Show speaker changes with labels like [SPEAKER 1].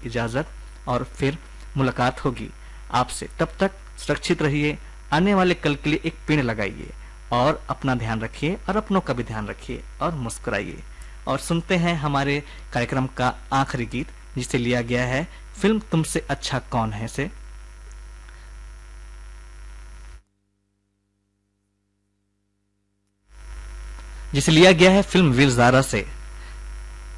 [SPEAKER 1] इजाजत और फिर मुलाकात होगी आपसे। तब तक सुरक्षित रहिए, आने वाले कल के लिए एक पेड़ लगाइए और अपना ध्यान रखिए और अपनों का भी ध्यान रखिए और मुस्कुराइए। और सुनते हैं हमारे कार्यक्रम का आखिरी गीत, जिसे लिया गया है फिल्म तुमसे अच्छा कौन है से। जिसे लिया गया है फिल्म वीर ज़ारा से।